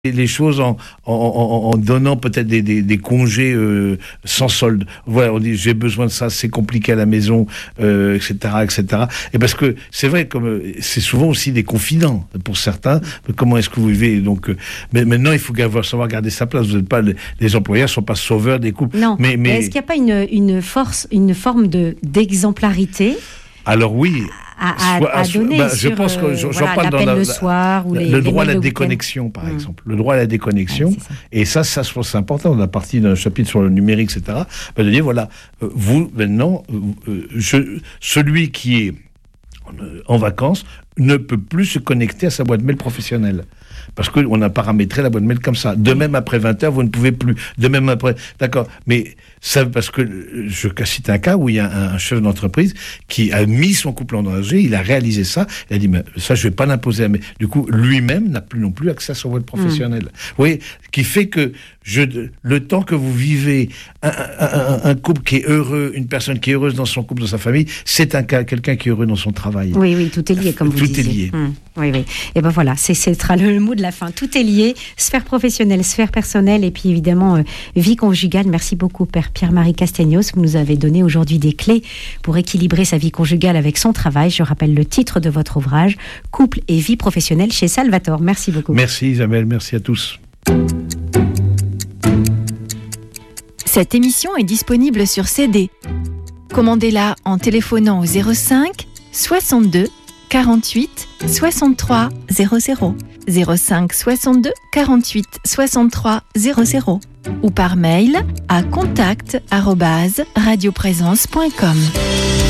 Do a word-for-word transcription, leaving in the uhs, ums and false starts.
les choses en, en, en, en donnant peut-être des, des, des congés euh, sans solde. Voilà, on dit j'ai besoin de ça, c'est compliqué à la maison, euh, et cetera, et cetera. Et parce que c'est vrai, comme c'est souvent aussi des confidents pour certains. Comment est-ce que vous vivez? Donc, euh, mais maintenant il faut savoir garder sa place. Vous n'êtes pas les, les employeurs sont pas sauveurs des couples. Non. Mais, mais... Est-ce qu'il n'y a pas une, une force, une forme de d'exemplarité? Alors oui. À, à, à donner bah, sur, je pense que j'en voilà, parle dans la, le soir ou les, le droit les à la le déconnexion par mmh. exemple, le droit à la déconnexion, ouais, ça. Et ça, ça je pense c'est important. On a parti d'un chapitre sur le numérique, et cetera. Bah, de dire voilà, euh, vous maintenant, euh, je, celui qui est en, en vacances ne peut plus se connecter à sa boîte mail professionnelle. Parce qu'on a paramétré la boîte mail comme ça. De même, après vingt heures, vous ne pouvez plus. De même, après... D'accord. Mais ça, parce que je cite un cas où il y a un chef d'entreprise qui a mis son couple en danger, il a réalisé ça, il a dit, mais ça, je ne vais pas l'imposer à mes... Du coup, lui-même n'a plus non plus accès à son boîte professionnelle. Mmh. Vous voyez, qui fait que je, le temps que vous vivez un, un, un couple qui est heureux, une personne qui est heureuse dans son couple, dans sa famille, c'est un cas, quelqu'un qui est heureux dans son travail. Oui, oui, tout est lié, comme vous tout disiez. Tout est lié. Mmh. Oui, oui. Et ben voilà, c'est, ce sera le mot de la fin. Tout est lié, sphère professionnelle, sphère personnelle, et puis évidemment, euh, vie conjugale. Merci beaucoup, Père Pierre-Marie Castegnos. Vous nous avez donné aujourd'hui des clés pour équilibrer sa vie conjugale avec son travail. Je rappelle le titre de votre ouvrage, Couple et vie professionnelle chez Salvatore. Merci beaucoup. Merci Isabelle, merci à tous. Cette émission est disponible sur C D. Commandez-la en téléphonant au zéro cinq soixante-deux quarante-huit soixante-trois zéro zéro, zéro cinq soixante-deux quarante-huit soixante-trois zéro zéro ou par mail à contact arobase radioprésence point com.